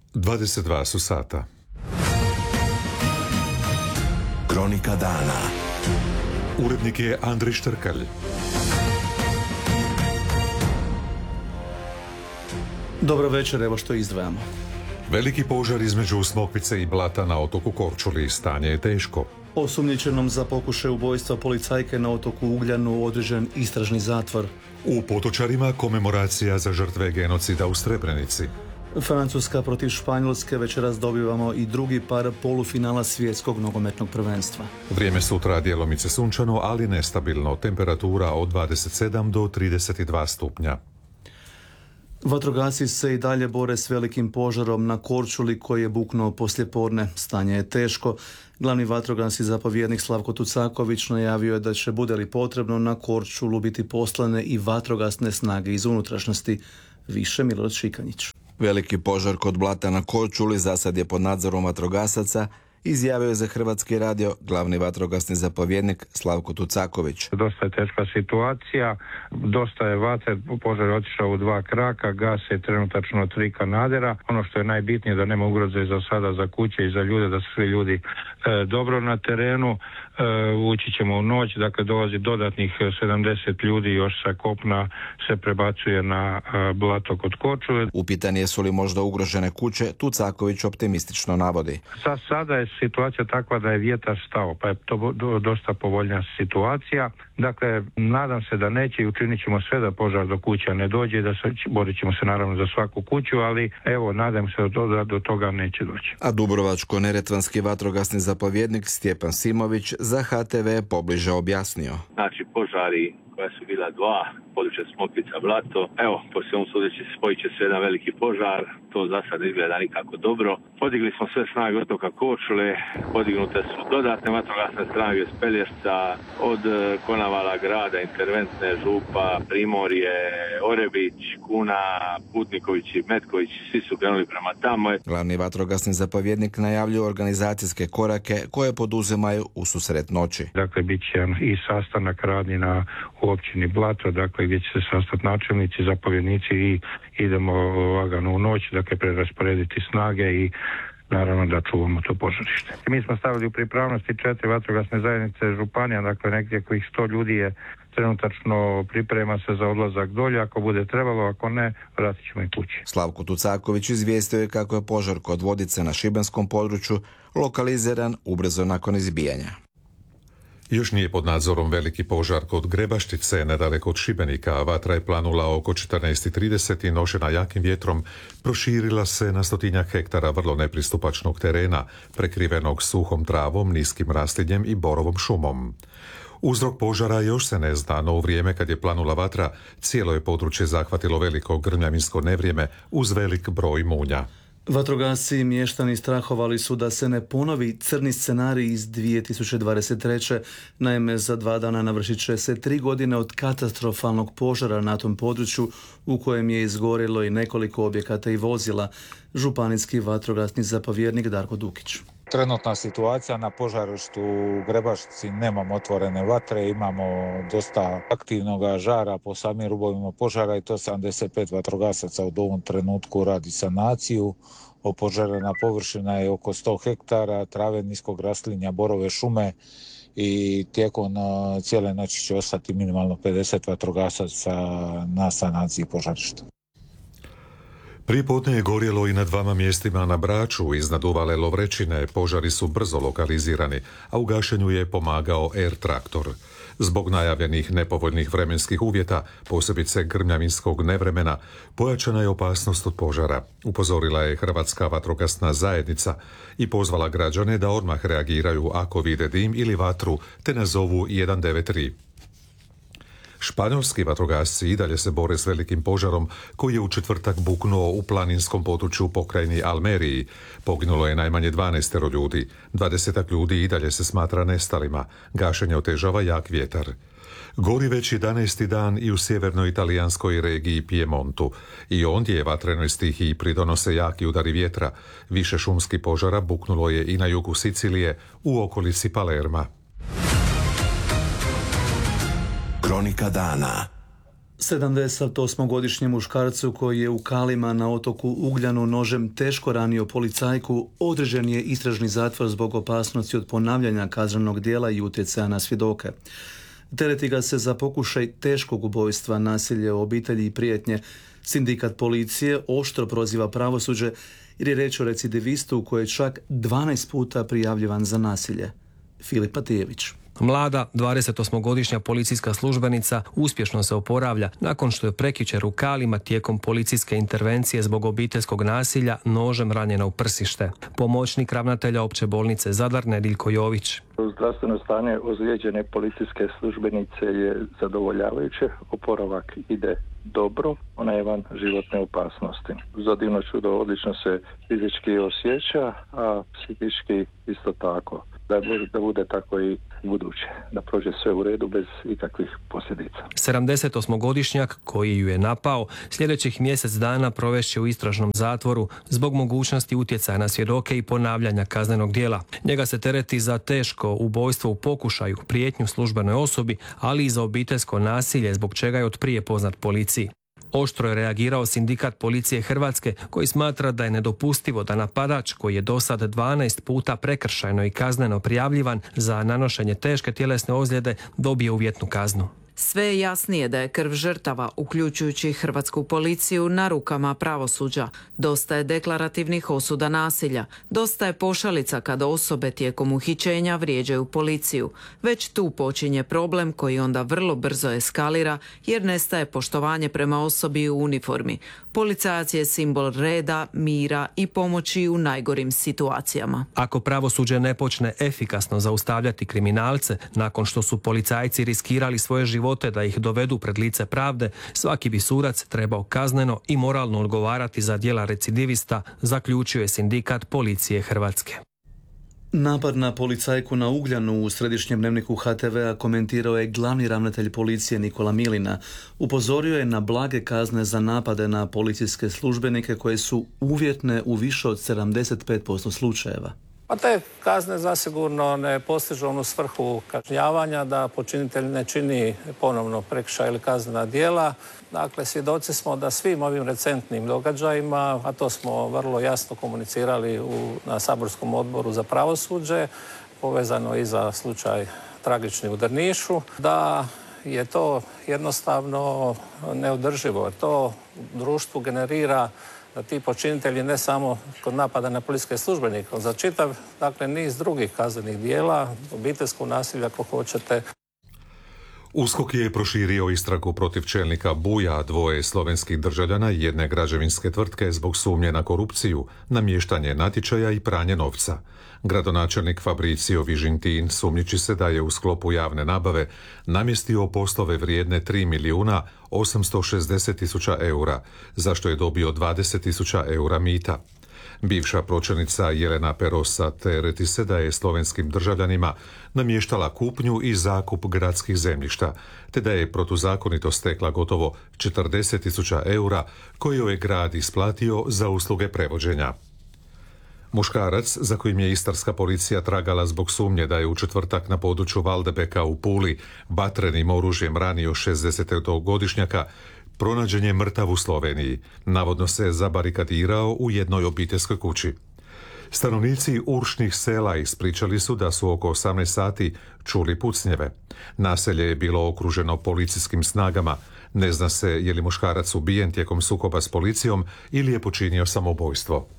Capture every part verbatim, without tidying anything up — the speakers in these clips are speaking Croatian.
dvadeset dva su sata. Kronika dana. Urednik je Andrij Štrkalj. Dobro večer, evo što izdvajamo. Veliki požar između Smokvice i Blata na otoku Korčuli. Stanje je teško. Osumnjičenom za pokušaj ubojstva policajke na otoku Ugljanu određen istražni zatvor. U Potočarima komemoracija za žrtve genocida u Srebrenici. Francuska protiv Španjolske, večeras dobivamo i drugi par polufinala svjetskog nogometnog prvenstva. Vrijeme sutra djelomice sunčano, ali nestabilno. Temperatura od dvadeset sedam do trideset dva stupnja. Vatrogasci se i dalje bore s velikim požarom na Korčuli koji je buknuo poslijepodne. Stanje je teško. Glavni vatrogasni zapovjednik Slavko Tucaković najavio je da će, bude li potrebno, na Korčulu biti poslane i vatrogasne snage iz unutrašnjosti. Više Milorad Šikanjić. Veliki požar kod Blata na Korčuli zasad je pod nadzorom vatrogasaca, izjavio je za Hrvatski radio glavni vatrogasni zapovjednik Slavko Tucaković. Dosta je teška situacija, dosta je vatre, požar je otišao u dva kraka, gase trenutačno tri kanadera. Ono što je najbitnije da nema ugroze za sada za kuće i za ljude, da su svi ljudi e, dobro na terenu. E, ući ćemo u noć, dakle dolazi dodatnih sedamdeset ljudi još sa kopna se prebacuje na e, Blato kod Korčule. Upitan jesu li možda ugrožene kuće, Tucaković optimistično navodi. Za sada je situacija takva da je vjetar stao, pa je to do, dosta povoljna situacija. Dakle, nadam se da neće i učinit ćemo sve da požar do kuća ne dođe, da se, borit ćemo se naravno za svaku kuću, ali evo, nadam se da do toga neće doći. A Dubrovačko-neretvanski vatrogasni zapovjednik Stjepan Simović za H T V pobliže objasnio. Znači, požari koja su bila dva, područje Smokvica, Blato. Evo, po svemu sudeći spojit će se jedan veliki požar, to za sad izgleda nikako dobro. Podigli smo sve snage otoka Korčule, podignute su dodatne vatrogasne snage s Pelješca, od Konavala grada, interventne, Župa, Primorje, Orebić, Kuna, Putniković i Metković, svi su krenuli prema tamo. Glavni vatrogasni zapovjednik najavljuje organizacijske korake koje poduzimaju u susret noći. Dakle, bit će i sastanak radni na u općini Blato, dakle gdje će se sastati načelnici, zapovjednici i idemo lagano u noć, dakle prerasporediti snage i naravno da čuvamo to požarište. Mi smo stavili u pripravnosti četiri vatrogasne zajednice županija, dakle negdje kojih sto ljudi je trenutačno priprema se za odlazak dolje, ako bude trebalo, ako ne, vratit ćemo i kući. Slavko Tucaković izvijestio je kako je požar kod Vodice na šibenskom području lokaliziran ubrzo nakon izbijanja. Još nije pod nadzorom veliki požar kod Grebaštice, nedaleko od Šibenika. Vatra je planula oko četrnaest trideset i nošena jakim vjetrom proširila se na stotinjak hektara vrlo nepristupačnog terena, prekrivenog suhom travom, niskim raslinjem i borovom šumom. Uzrok požara još se ne zna, no u vrijeme kad je planula vatra, cijelo je područje zahvatilo veliko grmljavinsko nevrijeme uz velik broj munja. Vatrogasci i mještani strahovali su da se ne ponovi crni scenarij iz dvije tisuće dvadeset treće. Naime, za dva dana navršit će se tri godine od katastrofalnog požara na tom području u kojem je izgorilo i nekoliko objekata i vozila. Županijski vatrogasni zapovjednik Darko Dukić. Trenutna situacija na požarištu u Grebaštici, nemamo otvorene vatre, imamo dosta aktivnog žara po samim rubovima požara i to sedamdeset pet vatrogasaca u ovom trenutku radi sanaciju. Opožarena površina je oko sto hektara, trave niskog raslinja, borove šume i tijekom cijele noći će ostati minimalno pedeset vatrogasaca na sanaciji požarišta. Prije podne je gorjelo i na dvama mjestima na Braču, iznad uvale Lovrećine. Požari su brzo lokalizirani, a u gašenju je pomagao Air traktor. Zbog najavljenih nepovoljnih vremenskih uvjeta, posebice grmljavinskog nevremena, pojačana je opasnost od požara. Upozorila je Hrvatska vatrogasna zajednica i pozvala građane da odmah reagiraju ako vide dim ili vatru, te nazovu jedan devet tri. Španjolski vatrogasci i dalje se bore s velikim požarom koji je u četvrtak buknuo u planinskom području u pokrajini Almeriji. Poginulo je najmanje dvanaest ljudi, dvadeset ljudi i dalje se smatra nestalima. Gašenje otežava jak vjetar. Gori već jedanaesti dan i u sjevernoj italijanskoj regiji Piemontu. I ondje vatrenoj stihiji pridonose jaki udari vjetra. Više šumskih požara buknulo je i na jugu Sicilije u okolici Palerma. Kronika dana. sedamdesetosmogodišnjem muškarcu koji je u Kalima na otoku Ugljanu nožem teško ranio policajku određen je istražni zatvor zbog opasnosti od ponavljanja kaznenog djela i utjecaja na svjedoke. Tereti ga se za pokušaj teškog ubojstva, nasilje u obitelji i prijetnje. Sindikat policije oštro proziva pravosuđe jer je reč o recidivistu koji je čak dvanaest puta prijavljivan za nasilje. Filip Patijević. Mlada, dvadesetosmogodišnja policijska službenica uspješno se oporavlja nakon što je prekjučer u Kalima tijekom policijske intervencije zbog obiteljskog nasilja nožem ranjena u prsište. Pomoćnik ravnatelja opće bolnice Zadar Nediljko Jović. Zdravstveno stanje ozlijeđene policijske službenice je zadovoljavajuće, oporavak ide dobro, ona je van životne opasnosti. Za divno čudo odlično se fizički osjeća, a psihički isto tako. Da, da bude tako i buduće, da prođe sve u redu bez ikakvih posljedica. sedamdesetosmogodišnjak koji ju je napao sljedećih mjesec dana provešće u istražnom zatvoru zbog mogućnosti utjecaja na svjedoke i ponavljanja kaznenog djela. Njega se tereti za teško ubojstvo u pokušaju, prijetnju službenoj osobi, ali i za obiteljsko nasilje zbog čega je otprije poznat policiji. Oštro je reagirao sindikat policije Hrvatske koji smatra da je nedopustivo da napadač koji je do sad dvanaest puta prekršajno i kazneno prijavljivan za nanošenje teške tjelesne ozljede dobije uvjetnu kaznu. Sve je jasnije da je krv žrtava, uključujući hrvatsku policiju, na rukama pravosuđa. Dosta je deklarativnih osuda nasilja. Dosta je pošalica kada osobe tijekom uhićenja vrijeđaju policiju. Već tu počinje problem koji onda vrlo brzo eskalira jer nestaje poštovanje prema osobi u uniformi. Policajac je simbol reda, mira i pomoći u najgorim situacijama. Ako pravosuđe ne počne efikasno zaustavljati kriminalce nakon što su policajci riskirali svoje živote da ih dovedu pred lice pravde, svaki bi sudac trebao kazneno i moralno odgovarati za djela recidivista, zaključio je sindikat policije Hrvatske. Napad na policajku na Ugljanu u središnjem dnevniku H T V-a komentirao je glavni ravnatelj policije Nikola Milina. Upozorio je na blage kazne za napade na policijske službenike koje su uvjetne u više od sedamdeset pet posto slučajeva. A te kazne zasigurno ne postižu onu svrhu kažnjavanja da počinitelj ne čini ponovno prekršaj ili kaznena djela. Dakle, svjedoci smo da svim ovim recentnim događajima, a to smo vrlo jasno komunicirali u, na saborskom odboru za pravosuđe, povezano i za slučaj tragični u Drnišu, da je to jednostavno neodrživo. To društvu generira da ti počinitelji ne samo kod napada na policijske službenike, za čitav, dakle, niz drugih kaznenih dijela, obiteljskog nasilja, ako hoćete. USKOK je proširio istragu protiv čelnika Buja, dvoje slovenskih državljana i jedne građevinske tvrtke zbog sumnje na korupciju, namještanje natječaja i pranje novca. Gradonačelnik Fabricio Vižintin sumnjiči se da je u sklopu javne nabave namjestio poslove vrijedne tri milijuna osamsto šezdeset tisuća eura, za što je dobio dvadeset tisuća eura mita. Bivša pročelnica Jelena Perosa tereti se da je slovenskim državljanima namještala kupnju i zakup gradskih zemljišta, te da je protuzakonito stekla gotovo četrdeset tisuća eura koje je grad isplatio za usluge prevođenja. Muškarac, za kojim je istarska policija tragala zbog sumnje da je u četvrtak na području Valdebeka u Puli vatrenim oružjem ranio šezdesetogodišnjaka, pronađen je mrtav u Sloveniji. Navodno se zabarikadirao u jednoj obiteljskoj kući. Stanovnici uršnih sela ispričali su da su oko osamnaest sati čuli pucnjeve. Naselje je bilo okruženo policijskim snagama. Ne zna se je li muškarac ubijen tijekom sukoba s policijom ili je počinio samoubojstvo.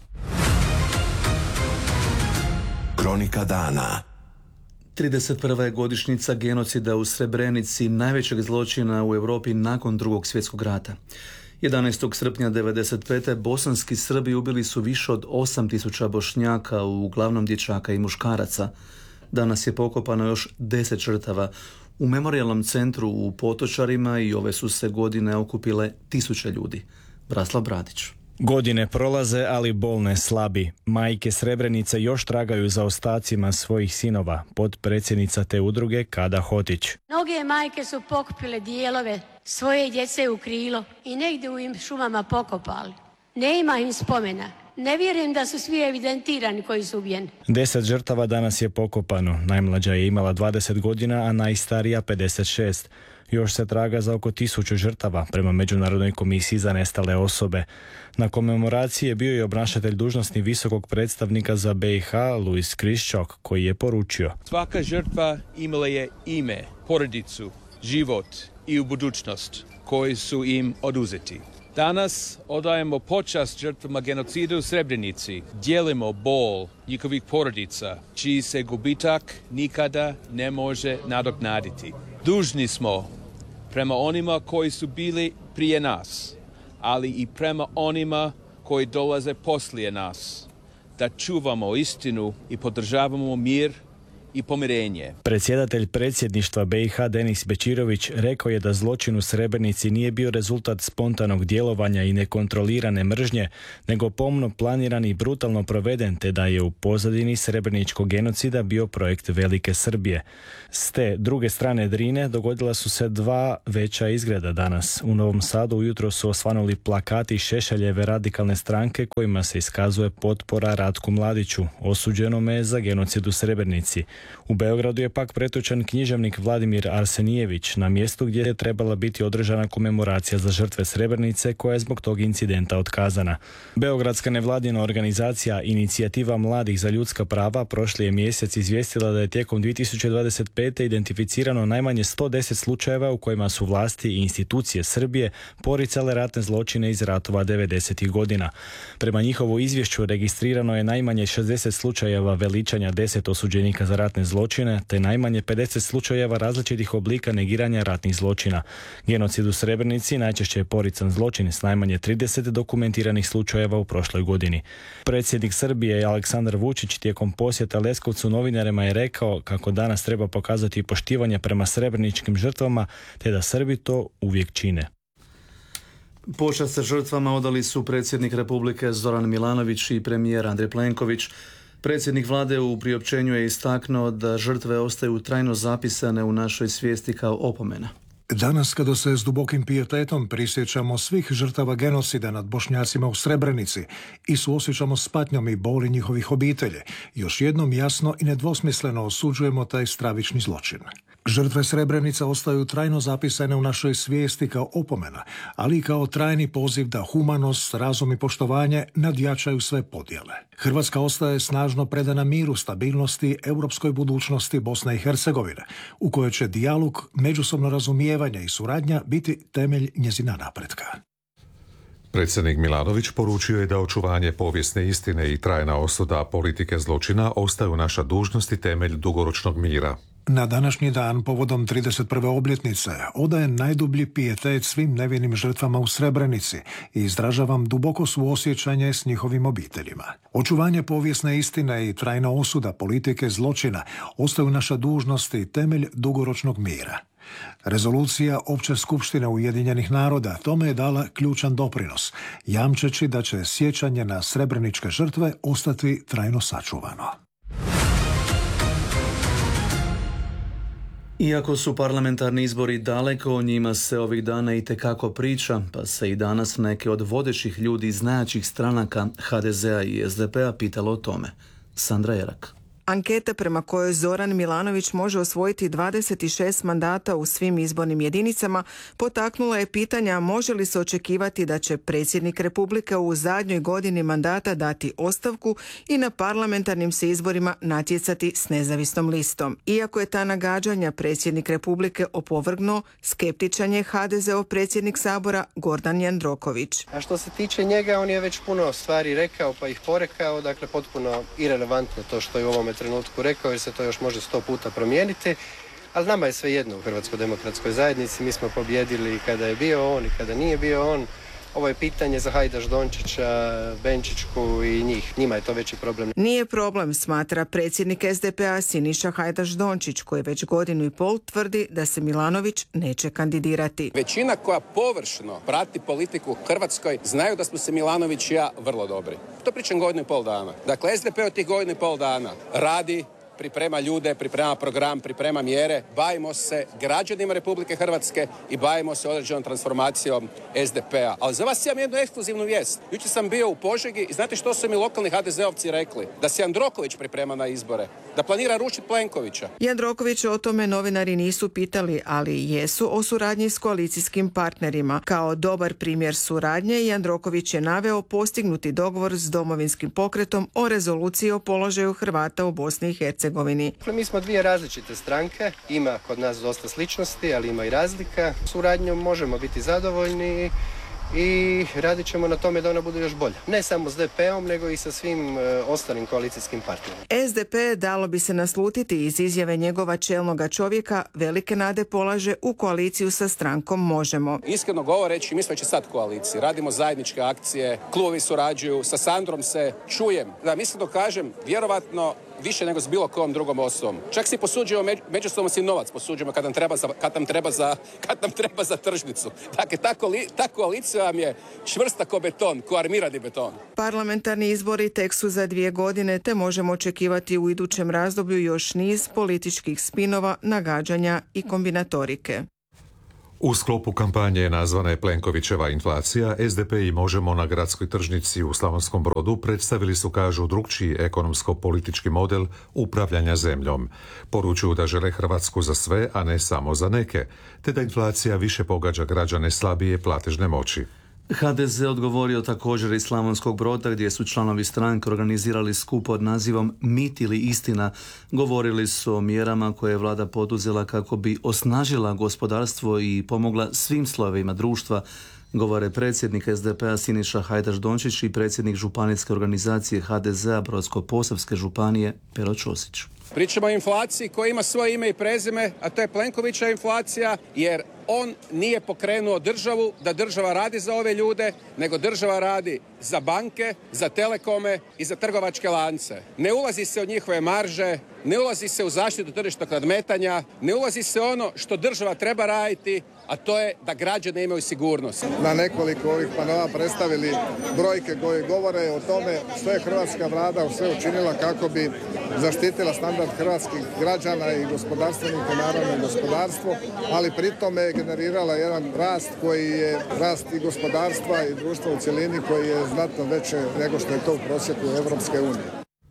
Kronika dana. trideset prva je godišnjica genocida u Srebrenici, najvećeg zločina u Europi nakon Drugog svjetskog rata. jedanaestog srpnja devedeset pete. bosanski Srbi ubili su više od osam tisuća Bošnjaka, uglavnom dječaka i muškaraca. Danas je pokopano još deset žrtava. U memorijalnom centru u Potočarima i ove su se godine okupile tisuće ljudi. Braslav Bradić. Godine prolaze, ali bol ne slabi. Majke Srebrenice još tragaju za ostacima svojih sinova, potpredsjednica te udruge Kada Hotić. Mnoge majke su pokupile dijelove svoje djece u krilo i negdje u im šumama pokopali. Ne ima im spomena. Ne vjerujem da su svi evidentirani koji su ubijeni. Deset žrtava danas je pokopano. Najmlađa je imala dvadeset godina, a najstarija pedeset šest. Još se traga za oko tisuću žrtava prema Međunarodnoj komisiji za nestale osobe. Na komemoraciji je bio i obnašatelj dužnosti visokog predstavnika za B i H, Luis Kriščok, koji je poručio: Svaka žrtva imala je ime, porodicu, život i budućnost koji su im oduzeti. Danas odajemo počast žrtvama genocida u Srebrenici. Dijelimo bol njihovih porodica, čiji se gubitak nikada ne može nadoknaditi. Dužni smo prema onima koji su bili prije nas, ali i prema onima koji dolaze poslije nas, da čuvamo istinu i podržavamo mir i pomirenje. Predsjedatelj predsjedništva B i H Denis Bečirović rekao je da zločin u Srebrenici nije bio rezultat spontanog djelovanja i nekontrolirane mržnje, nego pomno planiran i brutalno proveden, te da je u pozadini srebreničkog genocida bio projekt Velike Srbije. S te druge strane Drine dogodila su se dva veća izgreda danas. U Novom Sadu ujutro su osvanuli plakati Šešeljeve radikalne stranke kojima se iskazuje potpora Ratku Mladiću, osuđenome za genocid u Srebrenici. U Beogradu je pak pretočen književnik Vladimir Arsenijević na mjestu gdje je trebala biti održana komemoracija za žrtve Srebrenice, koja je zbog tog incidenta otkazana. Beogradska nevladina organizacija Inicijativa mladih za ljudska prava prošli je mjesec izvijestila da je tijekom dvije tisuće dvadeset pete. identificirano najmanje sto deset slučajeva u kojima su vlasti i institucije Srbije poricale ratne zločine iz ratova devedesetih godina. Prema njihovu izvješću registrirano je najmanje šezdeset slučajeva veličanja deset osuđenika za ratne zločine, te najmanje pedeset slučajeva različitih oblika negiranja ratnih zločina. Genocid u Srebrenici najčešće je porican zločin s najmanje trideset dokumentiranih slučajeva u prošloj godini. Predsjednik Srbije Aleksandar Vučić tijekom posjeta Leskovcu novinarima je rekao kako danas treba pokazati poštivanje prema srebreničkim žrtvama, te da Srbi to uvijek čine. Počast se žrtvama odali su predsjednik Republike Zoran Milanović i premijer Andrej Plenković. Predsjednik vlade u priopćenju je istaknuo da žrtve ostaju trajno zapisane u našoj svijesti kao opomena. Danas, kada se s dubokim pijetetom prisjećamo svih žrtava genocida nad Bošnjacima u Srebrenici i suosjećamo s patnjom i boli njihovih obitelji, još jednom jasno i nedvosmisleno osuđujemo taj stravični zločin. Žrtve Srebrenica ostaju trajno zapisane u našoj svijesti kao opomena, ali i kao trajni poziv da humanost, razum i poštovanje nadjačaju sve podjele. Hrvatska ostaje snažno predana miru, stabilnosti, europskoj budućnosti Bosne i Hercegovine, u kojoj će dijalog, međusobno razumijevanje i suradnja biti temelj njezina napretka. Predsjednik Milanović poručio je da očuvanje povijesne istine i trajna osuda politike zločina ostaju naša dužnost i temelj dugoročnog mira. Na današnji dan, povodom trideset prve obljetnice, odajem najdublji pijetet svim nevinim žrtvama u Srebrenici i izražavam duboko suosjećanje s njihovim obiteljima. Očuvanje povijesne istine i trajna osuda politike zločina ostaju naša dužnost i temelj dugoročnog mira. Rezolucija Opće skupštine Ujedinjenih naroda tome je dala ključan doprinos, jamčeći da će sjećanje na srebreničke žrtve ostati trajno sačuvano. Iako su parlamentarni izbori daleko, o njima se ovih dana itekako priča, pa se i danas neke od vodećih ljudi značih stranaka ha de zea i es de pea pitalo o tome. Sandra Jerak. Anketa prema kojoj Zoran Milanović može osvojiti dvadeset šest mandata u svim izbornim jedinicama potaknula je pitanja može li se očekivati da će predsjednik Republike u zadnjoj godini mandata dati ostavku i na parlamentarnim se izborima natjecati s nezavisnom listom. Iako je ta nagađanja predsjednik Republike opovrgnuo, skeptičan je ha de zeov predsjednik Sabora Gordan Jandroković. A što se tiče njega, on je već puno stvari rekao pa ih porekao, dakle potpuno irelevantno to što je u ovome trenutku rekao, jer se to još može sto puta promijeniti, ali nama je sve jedno u Hrvatskoj demokratskoj zajednici. Mi smo pobjedili i kada je bio on i kada nije bio on. Ovo je pitanje za Hajdaš Dončića, Benčićku i njih. Njima je to veći problem. Nije problem, smatra predsjednik es de pea Siniša Hajdaš Dončić, koji već godinu i pol tvrdi da se Milanović neće kandidirati. Većina koja površno prati politiku u Hrvatskoj znaju da smo se Milanović i ja vrlo dobri. To pričam godinu i pol dana. Dakle, es de pe od tih godinu i pol dana radi, priprema ljude, priprema program, priprema mjere. Bavimo se građanima Republike Hrvatske i bavimo se određenom transformacijom S D P-a. Ali za vas imam jednu ekskluzivnu vijest. Jučer sam bio u Požegi i znate što su mi lokalni ha de ze-ovci rekli? Da se Jandroković priprema na izbore, da planira rušiti Plenkovića. Jandroković o tome novinari nisu pitali, ali jesu o suradnji s koalicijskim partnerima. Kao dobar primjer suradnje, Jandroković je naveo postignuti dogovor s Domovinskim pokretom o rezoluciji o položaju Hrvata u Bosni i Hercegovini. Mi smo dvije različite stranke, ima kod nas dosta sličnosti, ali ima i razlika. Suradnjom možemo biti zadovoljni i radit ćemo na tome da ona bude još bolja. Ne samo s de pe-om, nego i sa svim e, ostalim koalicijskim partnerima. es de pe, dalo bi se naslutiti iz izjave njegova čelnoga čovjeka, velike nade polaže u koaliciju sa strankom Možemo. Iskreno govoreći, mi smo već i sad koaliciji. Radimo zajedničke akcije, klubovi surađuju, sa Sandrom se čujem. Da, mislim da kažem, vjerovatno više nego s bilo kojom drugom osobom. Čak si posuđujemo, među, međusobno si novac posuđujemo kad nam treba za, kad nam treba za, kad nam treba za tržnicu. Dakle, ta, koli, ta koalicija vam je čvrsta ko beton, ko armirani beton. Parlamentarni izbori tek su za dvije godine, te možemo očekivati u idućem razdoblju još niz političkih spinova, nagađanja i kombinatorike. U sklopu kampanje nazvana je Plenkovićeva inflacija, es de pe i Možemo na gradskoj tržnici u Slavonskom Brodu predstavili su, kažu, drukčiji ekonomsko-politički model upravljanja zemljom. Poručuju da žele Hrvatsku za sve, a ne samo za neke, te da inflacija više pogađa građane slabije platežne moći. ha de ze odgovorio također iz Slavonskog Broda, gdje su članovi stranke organizirali skup pod nazivom Mit ili istina. Govorili su o mjerama koje je vlada poduzela kako bi osnažila gospodarstvo i pomogla svim slojevima društva, govore predsjednik es de pe-a Siniša Hajdaš-Dončić i predsjednik županijske organizacije ha de ze-a Brodsko-posavske županije Pero Ćosić. Pričamo o inflaciji koja ima svoje ime i prezime, a to je Plenkovića inflacija, jer on nije pokrenuo državu da država radi za ove ljude, nego država radi za banke, za telekome i za trgovačke lance. Ne ulazi se u njihove marže, ne ulazi se u zaštitu tržišnog nadmetanja, ne ulazi se ono što država treba raditi, a to je da građani imaju sigurnost. Na nekoliko ovih panova predstavili brojke koje govore o tome što je hrvatska vlada sve učinila kako bi zaštitila standard hrvatskih građana i gospodarstvenika, naravno i gospodarstvo, ali pritome generirala jedan rast koji je rast i gospodarstva i društva u cjelini koji je znatno veće nego što je to u prosjeku Evropske unije.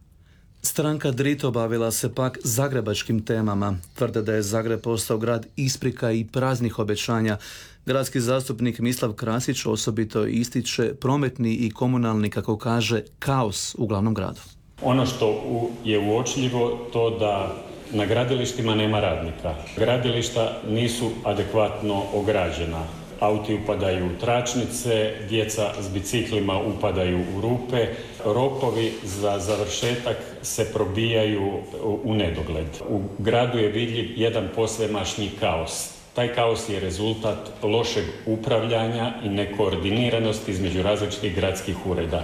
Stranka Drito bavila se pak zagrebačkim temama. Tvrde da je Zagreb postao grad isprika i praznih obećanja. Gradski zastupnik Mislav Krasić osobito ističe prometni i komunalni, kako kaže, kaos u glavnom gradu. Ono što je uočljivo to da na gradilištima nema radnika. Gradilišta nisu adekvatno ograđena. Auti upadaju u tračnice, djeca s biciklima upadaju u rupe, rokovi za završetak se probijaju u nedogled. U gradu je vidljiv jedan posvemašnji kaos. Taj kaos je rezultat lošeg upravljanja i nekoordiniranosti između različitih gradskih ureda.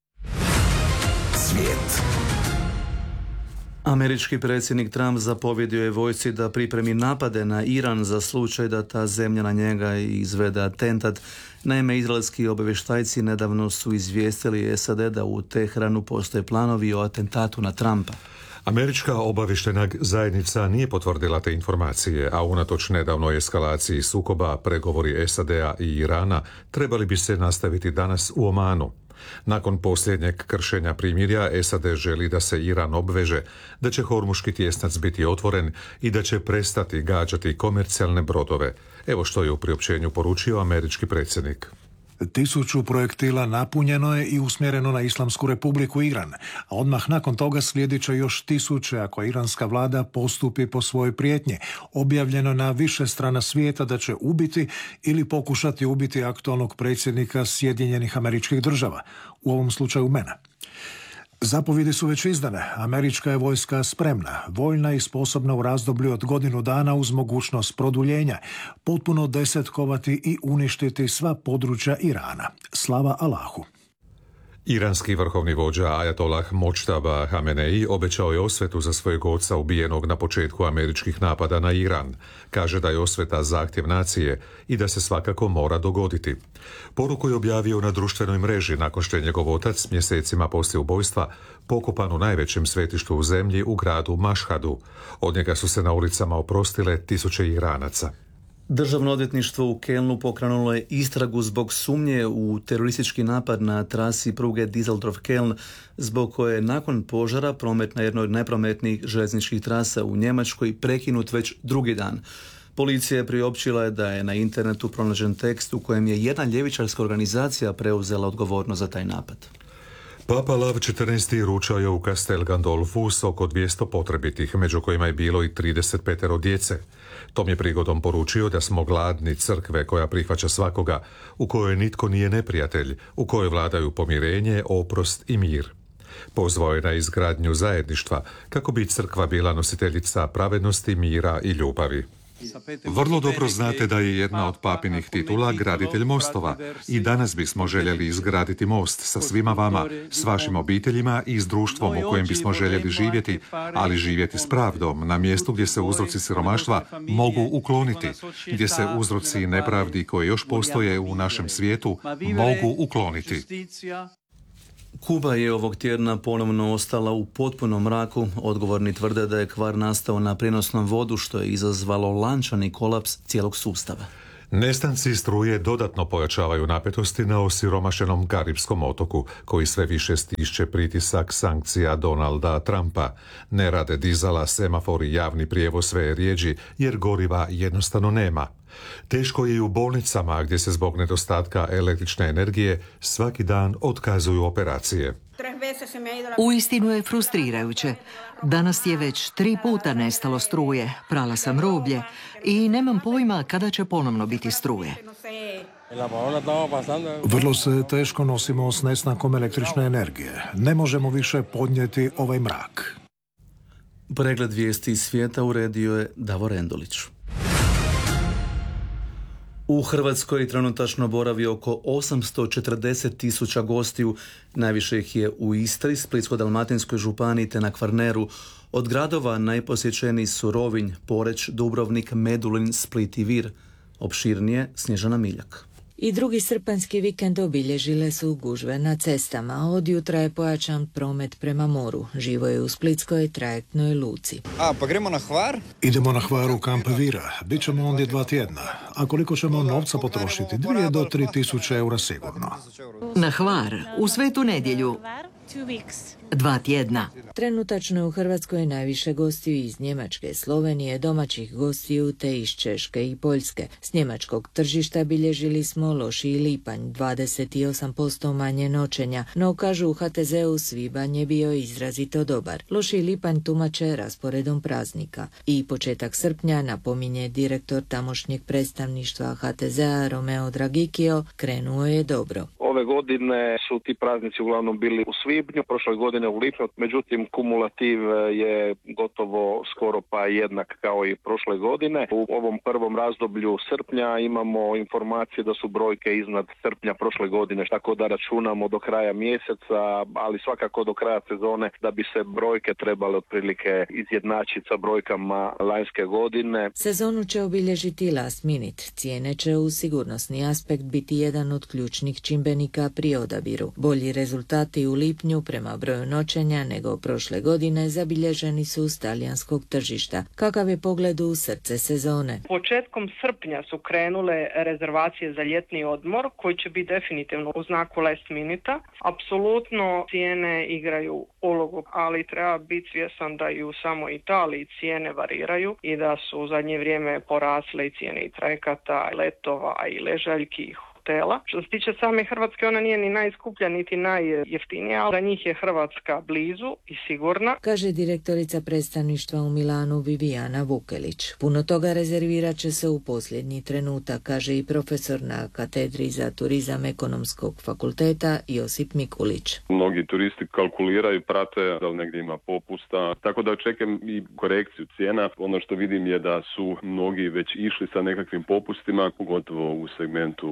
Svijet. Američki predsjednik Trump zapovjedio je vojsci da pripremi napade na Iran za slučaj da ta zemlja na njega izvede atentat. Naime, izraelski obavještajci nedavno su izvijestili es a de da u Teheranu postoje planovi o atentatu na Trumpa. Američka obavještajna zajednica nije potvrdila te informacije, a unatoč nedavnoj eskalaciji sukoba pregovori es a de-a i Irana trebali bi se nastaviti danas u Omanu. Nakon posljednjeg kršenja primirja, es a de želi da se Iran obveže da će Hormuški tjesnac biti otvoren i da će prestati gađati komercijalne brodove. Evo što je u priopćenju poručio američki predsjednik. Tisuću projektila napunjeno je i usmjereno na Islamsku republiku Iran, a odmah nakon toga slijedit će još tisuće ako iranska vlada postupi po svojoj prijetnji. Objavljeno na više strana svijeta da će ubiti ili pokušati ubiti aktualnog predsjednika Sjedinjenih Američkih Država, u ovom slučaju mene. Zapovjedi su već izdane. Američka je vojska spremna, voljna i sposobna u razdoblju od godinu dana uz mogućnost produljenja, potpuno desetkovati i uništiti sva područja Irana. Slava Allahu. Iranski vrhovni vođa Ajatolah Močtaba Hamenei obećao je osvetu za svojeg oca ubijenog na početku američkih napada na Iran. Kaže da je osveta zahtjev nacije i da se svakako mora dogoditi. Poruku je objavio na društvenoj mreži nakon što je njegov otac mjesecima poslije ubojstva pokopan u najvećem svetištu u zemlji u gradu Mašhadu. Od njega su se na ulicama oprostile tisuće Iranaca. Državno odvjetništvo u Kelnu pokrenulo je istragu zbog sumnje u teroristički napad na trasi pruge Düsseldorf-Keln, zbog koje je nakon požara promet na jednoj od najprometnijih željezničkih trasa u Njemačkoj prekinut već drugi dan. Policija je priopćila da je na internetu pronađen tekst u kojem je jedna ljevičarska organizacija preuzela odgovornost za taj napad. Papa Lav četrnaesti ručao je u Castel Gandolfu s oko dvjesto potrebitih, među kojima je bilo i trideset pet djece. Tom je prigodom poručio da smo gladni crkve koja prihvaća svakoga, u kojoj nitko nije neprijatelj, u kojoj vladaju pomirenje, oprost i mir. Pozvao je na izgradnju zajedništva kako bi crkva bila nositeljica pravednosti, mira i ljubavi. Vrlo dobro znate da je jedna od papinih titula graditelj mostova i danas bismo željeli izgraditi most sa svima vama, s vašim obiteljima i s društvom u kojem bismo željeli živjeti, ali živjeti s pravdom na mjestu gdje se uzroci siromaštva mogu ukloniti, gdje se uzroci nepravdi koje još postoje u našem svijetu mogu ukloniti. Kuba je ovog tjedna ponovno ostala u potpunom mraku. Odgovorni tvrde da je kvar nastao na prijenosnom vodu, što je izazvalo lančani kolaps cijelog sustava. Nestanci struje dodatno pojačavaju napetosti na osiromašenom Karibskom otoku, koji sve više stišće pritisak sankcija Donalda Trumpa. Ne rade dizala, semafori, javni prijevoz sve je rijeđi, jer goriva jednostavno nema. Teško je i u bolnicama, gdje se zbog nedostatka električne energije svaki dan otkazuju operacije. Uistinu je frustrirajuće. Danas je već tri puta nestalo struje, prala sam roblje i nemam pojma kada će ponovno biti struje. Vrlo se teško nosimo s nestankom električne energije. Ne možemo više podnijeti ovaj mrak. Pregled vijesti iz svijeta uredio je Davor Endolić. U Hrvatskoj trenutačno boravi oko osamsto četrdeset tisuća gostiju, najviše ih je u Istri, Splitsko-dalmatinskoj županiji te na Kvarneru. Od gradova najposjećeniji su Rovinj, Poreč, Dubrovnik, Medulin, Split i Vir. Opširnije Snježana Miljak. I drugi srpanjski vikend obilježile su gužve na cestama. Od jutra je pojačan promet prema moru. Živo je u splitskoj trajektnoj luci. A, pa gremo na Hvar? Idemo na Hvar u kamp Vira. Bićemo ondje dva tjedna. A koliko ćemo novca potrošiti? Dvije do tri tisuće eura sigurno. Na Hvar, u Svetu nedjelju. Dva tjedna. Trenutačno u Hrvatskoj najviše gostiju iz Njemačke, Slovenije, domaćih gostiju te iz Češke i Poljske. S njemačkog tržišta bilježili smo lošiji lipanj, dvadeset osam posto manje noćenja, no kažu u H T Z-u svibanj je bio izrazito dobar. Lošiji lipanj tumače rasporedom praznika. I početak srpnja, napominje direktor tamošnjeg predstavništva H T Z-a Romeo Dragikio, krenuo je dobro. Ove godine su ti praznici uglavnom bili u svibnju, prošle godine u lipnju, međutim kumulativ je gotovo skoro pa jednak kao i prošle godine. U ovom prvom razdoblju srpnja imamo informacije da su brojke iznad srpnja prošle godine, tako da računamo do kraja mjeseca, ali svakako do kraja sezone da bi se brojke trebale otprilike izjednačiti sa brojkama lanjske godine. Sezonu će obilježiti last minute. Cijene će u sigurnosni aspekt biti jedan od ključnih čimbenika pri odabiru. Bolji rezultati u lipnju prema broju noćenja nego prošle godine zabilježeni su s talijanskog tržišta. Kakav je pogled u srce sezone? Početkom srpnja su krenule rezervacije za ljetni odmor koji će biti definitivno u znaku last minuta. Apsolutno cijene igraju ulogu, ali treba biti svjestan da i u samoj Italiji cijene variraju i da su u zadnje vrijeme porasle i cijene i trajekata, letova i ležaljki i hotela. Što se tiče same Hrvatske, ona nije ni najskuplja niti najjeftinija, ali za njih je Hrvatska blizu i sigurna, kaže direktorica predstavništva u Milanu Vivijana Vukelić. Puno toga rezervirat će se u posljednji trenutak, kaže i profesor na katedri za turizam Ekonomskog fakulteta Josip Mikulić. Mnogi turisti kalkuliraju, prate da li negdje ima popusta, tako da očekujem i korekciju cijena. Ono što vidim je da su mnogi već išli sa nekakvim popustima, pogotovo u segmentu smještaja.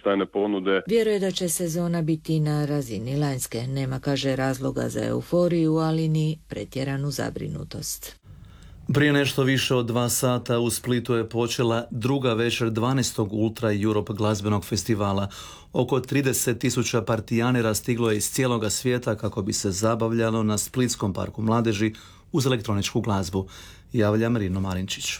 uobičajene ponude. Vjeruje da će sezona biti na razini lanjske. Nema, kaže, razloga za euforiju, ali ni pretjeranu zabrinutost. Prije nešto više od dva sata u Splitu je počela druga večer dvanaestog Ultra Europe glazbenog festivala. Oko trideset tisuća partijanera stiglo je iz cijeloga svijeta kako bi se zabavljalo na Splitskom parku mladeži uz elektroničku glazbu. Javlja Marino Marinčić.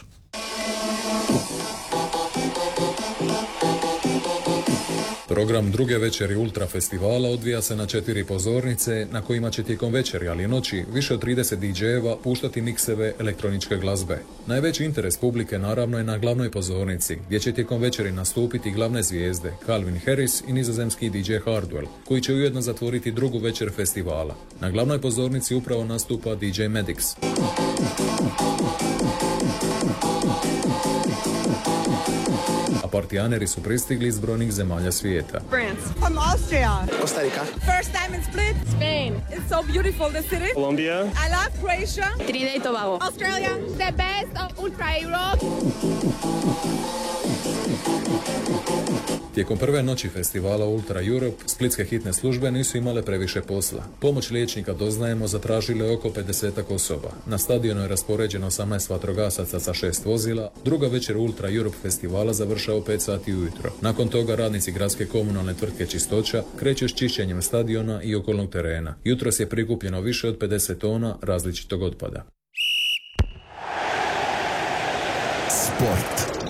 Program druge večeri Ultra festivala odvija se na četiri pozornice na kojima će tijekom večeri, ali i noći, više od trideset di džejeva puštati mikseve elektroničke glazbe. Najveći interes publike naravno je na glavnoj pozornici, gdje će tijekom večeri nastupiti glavne zvijezde Calvin Harris i nizozemski di džej Hardwell, koji će ujedno zatvoriti drugu večer festivala. Na glavnoj pozornici upravo nastupa di džej Madix. A partijaneri su pristigli iz brojnih zemalja svijeta. France. From Austria. Costa Rica. First time in Split. Spain. It's so beautiful, the city. Colombia. I love Croatia. Trinidad y Tobago. Australia. The best of Ultra Europe. Tijekom prve noći festivala Ultra Europe, splitske hitne službe nisu imale previše posla. Pomoć liječnika, doznajemo, zatražile oko pedesetak osoba. Na stadionu je raspoređeno osamnaest vatrogasaca sa šest vozila. Druga večer Ultra Europe festivala završava u pet sati ujutro. Nakon toga radnici gradske komunalne tvrtke Čistoća kreću s čišćenjem stadiona i okolnog terena. Jutros je prikupljeno više od pedeset tona različitog otpada. Sport.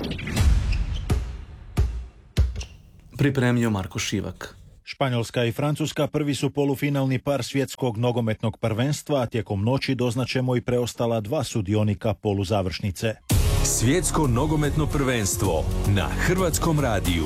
Pripremio Marko Šivak. Španjolska i Francuska prvi su polufinalni par svjetskog nogometnog prvenstva, a tijekom noći doznaćemo i preostala dva sudionika poluzavršnice. Svjetsko nogometno prvenstvo na Hrvatskom radiju.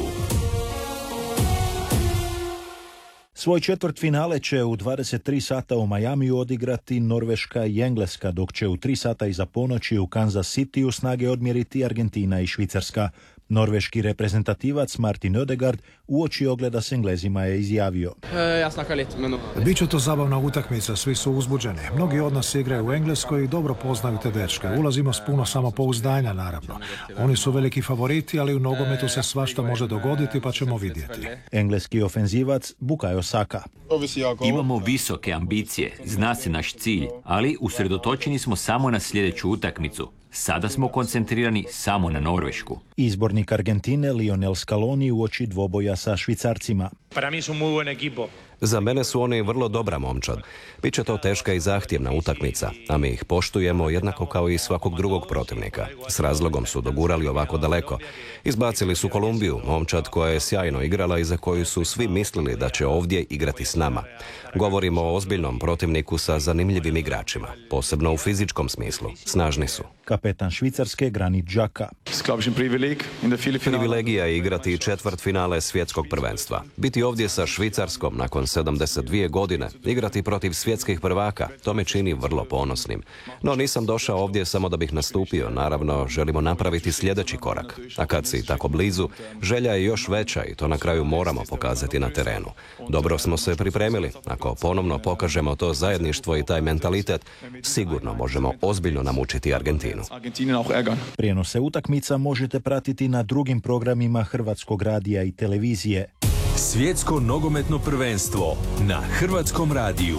Svoj četvrtfinale će u dvadeset tri sata u Majamiju odigrati Norveška i Engleska, dok će u tri sata iza ponoći u Kansas Cityu snage odmjeriti Argentina i Švicarska. Norveški reprezentativac Martin Ødegaard uoči ogleda s Englezima je izjavio: Biće to zabavna utakmica, svi su uzbuđeni. Mnogi od nas igraju u Engleskoj i dobro poznaju te dečke. Ulazimo s puno samopouzdanja, naravno. Oni su veliki favoriti, ali u nogometu se svašta može dogoditi, pa ćemo vidjeti. Engleski ofenzivac Bukayo Saka: Imamo visoke ambicije, zna se naš cilj, ali usredotočeni smo samo na sljedeću utakmicu. Sada smo koncentrirani samo na Norvešku. Izbornik Argentine Lionel Scaloni uoči dvoboja sa Švicarcima: Para mí es un muy buen equipo. Za mene su oni vrlo dobra momčad. Biće to teška i zahtjevna utakmica, a mi ih poštujemo jednako kao i svakog drugog protivnika. S razlogom su dogurali ovako daleko. Izbacili su Kolumbiju, momčad koja je sjajno igrala i za koju su svi mislili da će ovdje igrati s nama. Govorimo o ozbiljnom protivniku sa zanimljivim igračima, posebno u fizičkom smislu. Snažni su. Kapetan Švicarske Granit Xhaka: Privilegija je igrati četvrt finale svjetskog prvenstva. Biti ovdje sa Švicarskom nakon sedamdeset dvije godine, igrati protiv svjetskih prvaka, to me čini vrlo ponosnim. No nisam došao ovdje samo da bih nastupio, naravno želimo napraviti sljedeći korak. A kad si tako blizu, želja je još veća i to na kraju moramo pokazati na terenu. Dobro smo se pripremili. Ako ponovno pokažemo to zajedništvo i taj mentalitet, sigurno možemo ozbiljno namučiti Argentinu. Prijenose utakmica možete pratiti na drugim programima Hrvatskog radija i televizije. Svjetsko nogometno prvenstvo na Hrvatskom radiju.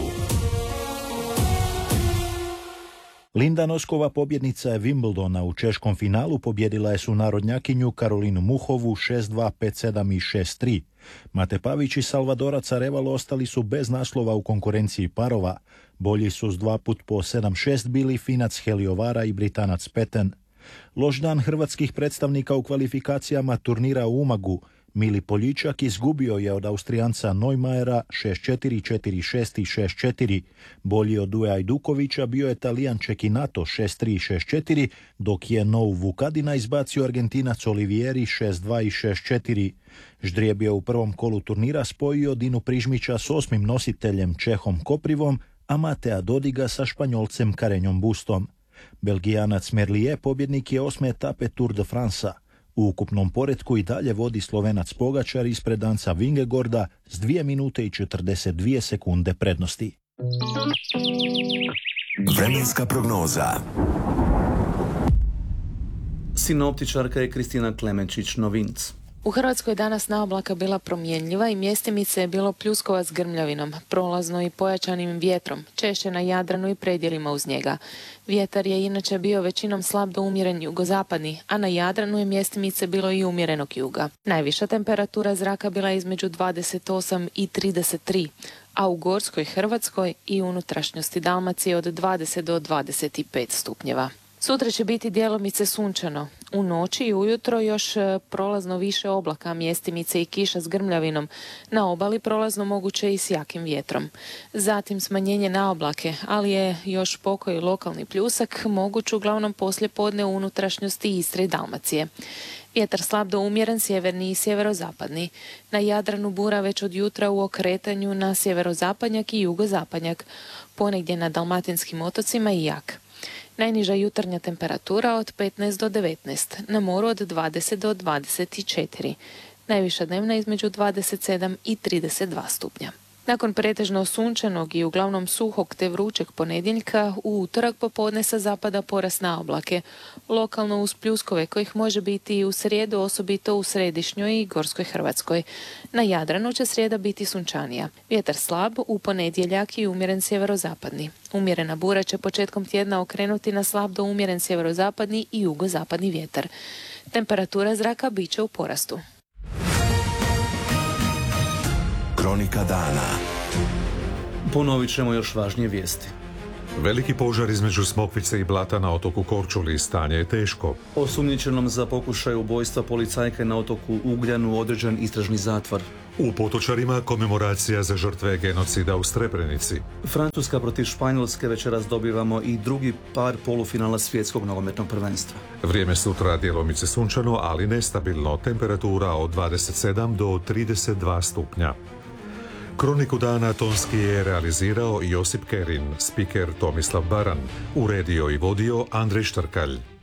Linda Noskova, pobjednica je Wimbledona, u češkom finalu pobjedila je sunarodnjakinju Karolinu Muhovu šest dva, pet sedam i šest tri. Mate Pavić i Salvadorac Arevalo ostali su bez naslova u konkurenciji parova. Bolji su s dva put po sedam šest bili Finac Heliovara i Britanac Peten. Loš dan hrvatskih predstavnika u kvalifikacijama turnira u Umagu. Mili Poljičak izgubio je od Austrijanca Neumajera šest četiri, četiri šest i šest četiri. Bolji od Duje Ajdukovića bio je Talijan Čekinato šest tri i šest četiri, dok je Nou Vukadina izbacio Argentinac Olivieri šest dva i šest četiri. Ždrijeb je u prvom kolu turnira spojio Dinu Prižmića s osmim nositeljem Čehom Koprivom, a Matea Dodiga sa Španjolcem Karenjom Bustom. Belgijanac Merlier pobjednik je osme etape Tour de France-a. U ukupnom poretku i dalje vodi Slovenac Pogačar ispred Danca Vingegorda s dvije minute i četrdeset dvije sekunde prednosti. Vremenska prognoza. Sinoptičarka je Kristina Klemenčić Novinc. U Hrvatskoj je danas naoblaka bila promjenljiva i mjestimice je bilo pljuskova s grmljavinom, prolazno i pojačanim vjetrom, češće na Jadranu i predjelima uz njega. Vjetar je inače bio većinom slab do umjeren jugozapadni, a na Jadranu je mjestimice bilo i umjerenog juga. Najviša temperatura zraka bila je između dvadeset osam i trideset tri, a u Gorskoj Hrvatskoj i unutrašnjosti Dalmacije od dvadeset do dvadeset pet stupnjeva. Sutra će biti djelomice sunčano. U noći i ujutro još prolazno više oblaka, mjestimice i kiša s grmljavinom. Na obali prolazno moguće i s jakim vjetrom. Zatim smanjenje na oblake, ali je još pokoji lokalni pljusak moguć uglavnom poslije podne u unutrašnjosti Istre i Dalmacije. Vjetar slab do umjeren, sjeverni i sjeverozapadni. Na Jadranu bura već od jutra u okretanju na sjeverozapadnjak i jugozapadnjak. Ponegdje na dalmatinskim otocima i jak. Najniža jutarnja temperatura od petnaest do devetnaest, na moru od dvadeset do dvadeset četiri. Najviša dnevna između dvadeset sedam i trideset dva stupnja. Nakon pretežno sunčanog i uglavnom suhog te vrućeg ponedjeljka, u utorak popodne sa zapada porast na oblake, lokalno uz pljuskove kojih može biti i u srijedu, osobito u središnjoj i Gorskoj Hrvatskoj. Na Jadranu će srijeda biti sunčanija. Vjetar slab, u ponedjeljak i umjeren sjeverozapadni. Umjerena bura će početkom tjedna okrenuti na slab do umjeren sjeverozapadni i jugozapadni vjetar. Temperatura zraka bit će u porastu. Kronika dana. Ponovit ćemo još važnije vijesti. Veliki požar između Smokvice i Blata na otoku Korčuli, stanje je teško. Osumnjičenom za pokušaj ubojstva policajke na otoku Ugljanu određen istražni zatvor. U Potočarima komemoracija za žrtve genocida u Srebrenici. Francuska protiv Španjolske večeras dobivamo i drugi par polufinala svjetskog nogometnog prvenstva. Vrijeme sutra djelomice sunčano, ali nestabilno, temperatura od dvadeset sedam do trideset dva stupnja. Kroniku dana tonski je realizirao Josip Kerin, spiker Tomislav Baran, uredio i vodio Andrej Štrkalj.